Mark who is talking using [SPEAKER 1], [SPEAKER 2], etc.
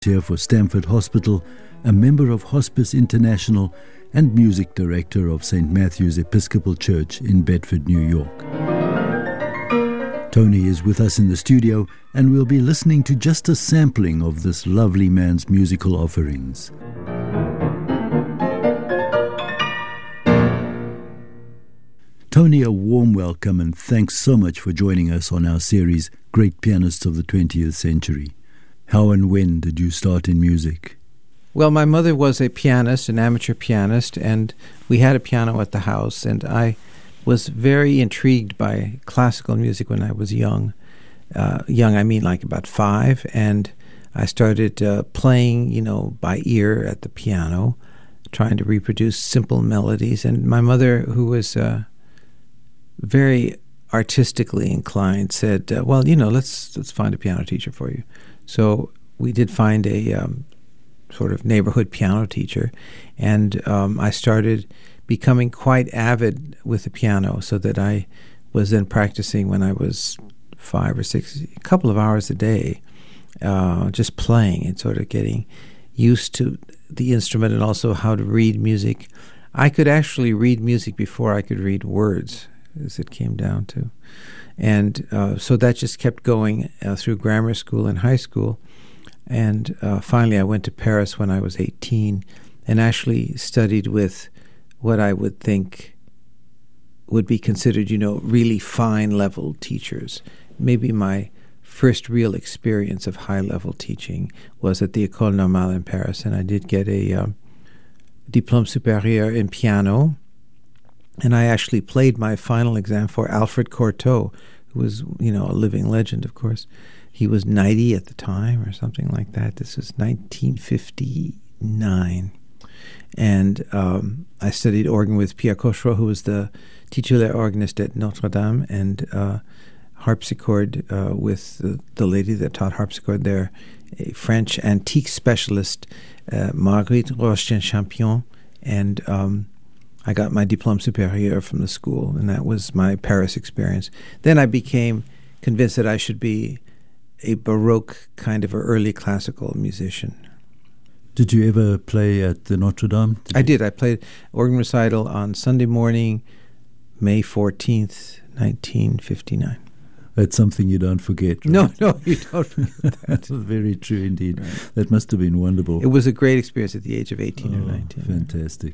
[SPEAKER 1] here for Stamford Hospital, a member of Hospice International and music director of St. Matthew's Episcopal Church in Bedford, New York. Tony is with us in the studio, and we'll be listening to just a sampling of this lovely man's musical offerings. Tony, a warm welcome and thanks so much for joining us on our series, Great Pianists of the 20th Century. How and when did you start in music?
[SPEAKER 2] Well, my mother was a pianist, an amateur pianist, and we had a piano at the house, and I was very intrigued by classical music when I was young. Young, I mean like about 5, and I started playing, by ear at the piano, trying to reproduce simple melodies. And my mother, who was very artistically inclined, said, let's find a piano teacher for you. So we did find a sort of neighborhood piano teacher, and I started becoming quite avid with the piano, so that I was then practicing when I was 5 or 6, a couple of hours a day, just playing and sort of getting used to the instrument and also how to read music. I could actually read music before I could read words, as it came down to. And so that just kept going through grammar school and high school. And finally I went to Paris when I was 18 and actually studied with what I would think would be considered, really fine-level teachers. Maybe my first real experience of high-level teaching was at the École Normale in Paris, and I did get a diplôme supérieur in piano. And I actually played my final exam for Alfred Cortot, who was, a living legend, of course. He was 90 at the time or something like that. This was 1959. And I studied organ with Pierre Cochereau, who was the titular organist at Notre Dame, and harpsichord with the lady that taught harpsichord there, a French antique specialist, Marguerite Roche-Champion, and I got my diplôme supérieur from the school, and that was my Paris experience. Then I became convinced that I should be a Baroque kind of early classical musician.
[SPEAKER 1] Did you ever play at the Notre Dame?
[SPEAKER 2] I did. I played organ recital on Sunday morning, May 14th, 1959.
[SPEAKER 1] That's something you don't forget, right?
[SPEAKER 2] No, you don't forget that.
[SPEAKER 1] That's very true indeed.
[SPEAKER 2] Right.
[SPEAKER 1] That must have been wonderful.
[SPEAKER 2] It was a great experience at the age of 18 or 19.
[SPEAKER 1] Fantastic.